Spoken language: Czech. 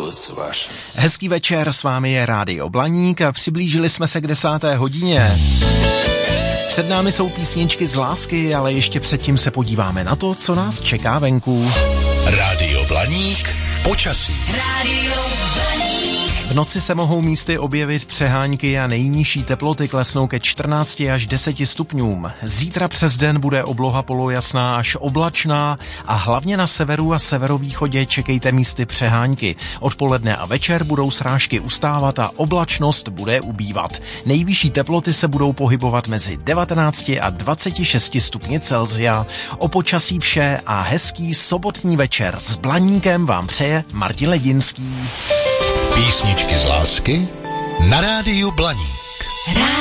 Hezký večer, s vámi je Rádio Blaník a přiblížili jsme se k 10. hodině. Před námi jsou písničky z lásky, ale ještě předtím se podíváme na to, co nás čeká venku. Rádio Blaník, počasí. Rádio Blaník. V noci se mohou místy objevit přehánky a nejnižší teploty klesnou ke 14 až 10 stupňům. Zítra přes den bude obloha polojasná až oblačná a hlavně na severu a severovýchodě čekejte místy přehánky. Odpoledne a večer budou srážky ustávat a oblačnost bude ubývat. Nejvyšší teploty se budou pohybovat mezi 19 a 26 stupni Celsia. O počasí vše a hezký sobotní večer s Blaníkem vám přeje Martin Ledinský. Písničky z lásky na Rádiu Blaník.